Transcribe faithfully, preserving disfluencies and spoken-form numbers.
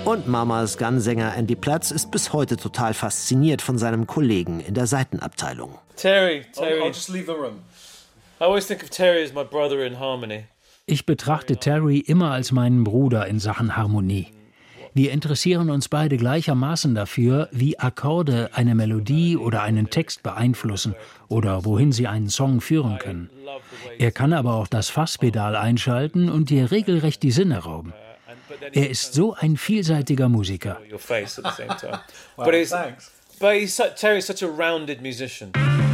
Und Mamas Gun-Sänger Andy Platz ist bis heute total fasziniert von seinem Kollegen in der Saitenabteilung. Terry, Terry. I'll just leave the room. I always think of Terry as my brother in harmony. Ich betrachte Terry immer als meinen Bruder in Sachen Harmonie. Wir interessieren uns beide gleichermaßen dafür, wie Akkorde eine Melodie oder einen Text beeinflussen oder wohin sie einen Song führen können. Er kann aber auch das Fasspedal einschalten und dir regelrecht die Sinne rauben. Er ist so ein vielseitiger Musiker. But he's, but he's, Terry's such a rounded musician.